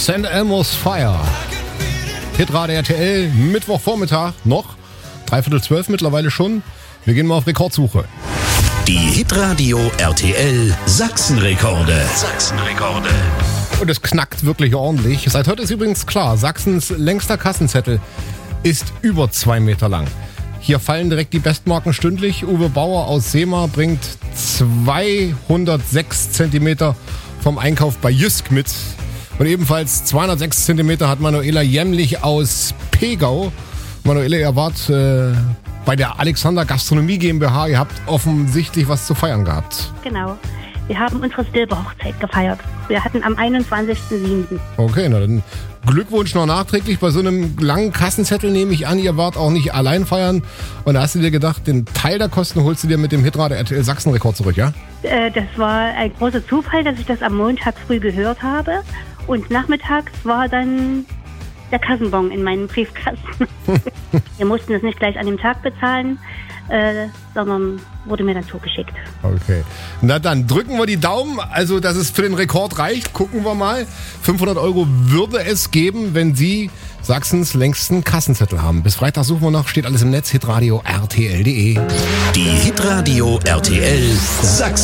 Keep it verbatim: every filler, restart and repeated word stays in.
Saint Elmo's Fire. Hitradio R T L, Mittwochvormittag noch. Dreiviertel zwölf mittlerweile schon. Wir gehen mal auf Rekordsuche. Die Hitradio R T L Sachsenrekorde. Sachsenrekorde. Und es knackt wirklich ordentlich. Seit heute ist übrigens klar, Sachsens längster Kassenzettel ist über zwei Meter lang. Hier fallen direkt die Bestmarken stündlich. Uwe Bauer aus Sehmar bringt zweihundertsechs Zentimeter vom Einkauf bei Jysk mit. Und ebenfalls zweihundertsechs Zentimeter hat Manuela Jämmlich aus Pegau. Manuela, ihr wart äh, bei der Alexander Gastronomie GmbH. Ihr habt offensichtlich was zu feiern gehabt. Genau. Wir haben unsere Silberhochzeit gefeiert. Wir hatten am einundzwanzigsten siebten Okay, na dann Glückwunsch noch nachträglich. Bei so einem langen Kassenzettel nehme ich an, ihr wart auch nicht allein feiern. Und da hast du dir gedacht, den Teil der Kosten holst du dir mit dem Hitradio R T L Sachsenrekord zurück, ja? Äh, das war ein großer Zufall, dass ich das am Montag früh gehört habe. Und nachmittags war dann der Kassenbon in meinem Briefkasten. Wir mussten es nicht gleich an dem Tag bezahlen, äh, sondern wurde mir dann zugeschickt. Okay. Na dann drücken wir die Daumen, also dass es für den Rekord reicht. Gucken wir mal. fünfhundert Euro würde es geben, wenn Sie Sachsens längsten Kassenzettel haben. Bis Freitag suchen wir noch, steht alles im Netz, hitradio R T L punkt de. Die Hitradio R T L Sachsen.